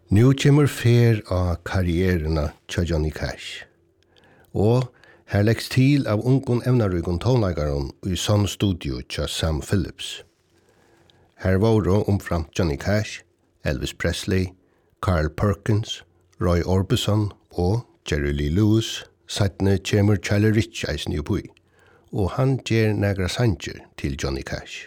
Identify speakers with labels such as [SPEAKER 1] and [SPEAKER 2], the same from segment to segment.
[SPEAKER 1] Nu kommer fer av karriererna til Johnny Cash. Og her leggs til av ungon evnarøygon tonleikaren i sånn studio til Sam Phillips. Her var omframt Johnny Cash, Elvis Presley, Carl Perkins, Roy Orbison og Jerry Lee Lewis, sattne kommer Charlie Rich eisen i oppi, og han gjer negra sanger til Johnny Cash.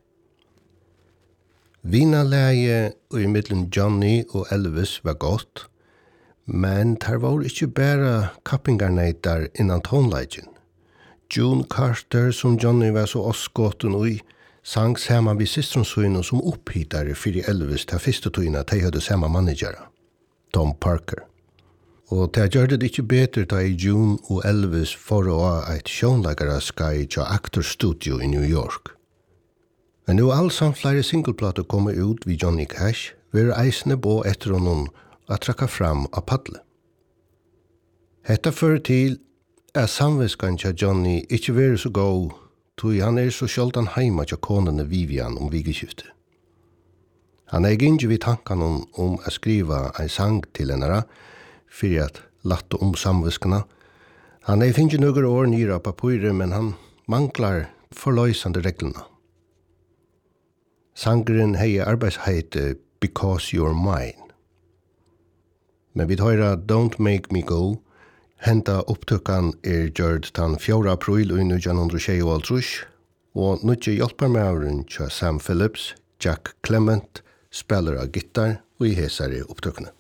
[SPEAKER 1] Vinalæge i middelen Johnny og Elvis var godt, men tar var ikke bare kappingarneitar innan tonleikin. June Carter, som Johnny var så oskåten ui, sang saman vid systronsøyne som opphittare fyrir Elvis til første tøyna de hadde samme managera, Tom Parker. Og det gjør det ikke bedre da i June og Elvis for å ha et sjånleggere skai til Actor Studio i New York. Men nu allsamt flere singleplater kommer ut vid Johnny Cash, vil eisene bo etter honom at trakka fram av paddle. Hetta fører til samviskan til Johnny ikke være så god, tog han så sjøldan heima til konene Vivian vigeskiftet. Han ikke vid tanken om å skriva en sang til henne, for at latte samviskana. Han finner noen år nyra på papyret, men han manglar forløysande reglene. Sangren hei arbeidsheite Because You're Mine. Men vi høyra Don't Make Me Go, henta opptøkkan gjørt den 4. april i 1926, og nødje hjelparmævren til Sam Phillips, Jack Clement, spiller av gitar og i hesare opptøkkene.